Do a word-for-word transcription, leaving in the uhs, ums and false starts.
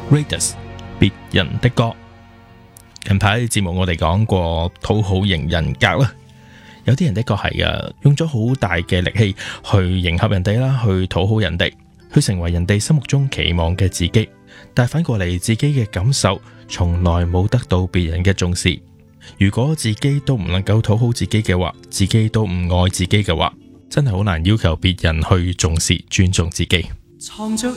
Raidas 別人的歌。近排節目我哋講過討好型人格啦，有啲人的確係噶，用咗好大嘅力氣去迎合人哋啦，去討好人哋，去成為人哋心目中期望嘅自己，但係反過嚟自己嘅感受從來冇得到別人嘅重視。如果自己都唔能夠討好自己嘅話，自己都唔愛自己嘅話，真係好難要求別人去重視尊重自己。藏着